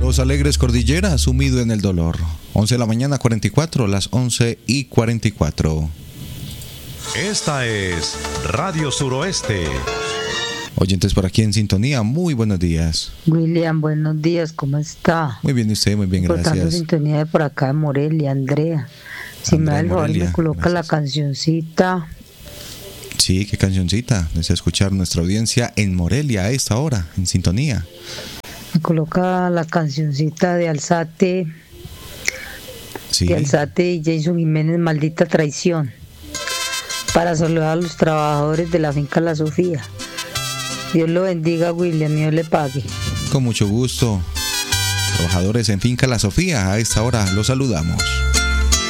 Los Alegres Cordillera, sumido en el dolor. 11 de la mañana, 44, las 11:44. Esta es Radio Suroeste. Oyentes por aquí en sintonía, muy buenos días. William, buenos días, ¿cómo está? Muy bien, usted, muy bien, gracias. Por tanto, sintonía de por acá de Morelia, Andrea. Si me da el favor, me coloca gracias. La cancioncita. Sí, ¿qué cancioncita? Desea escuchar nuestra audiencia en Morelia a esta hora, en sintonía. Me coloca la cancioncita de Alzate. Sí. De Alzate y Jason Jiménez, Maldita Traición. Para saludar a los trabajadores de la finca La Sofía. Dios lo bendiga, William, y Dios le pague. Con mucho gusto. Trabajadores en finca La Sofía, a esta hora los saludamos.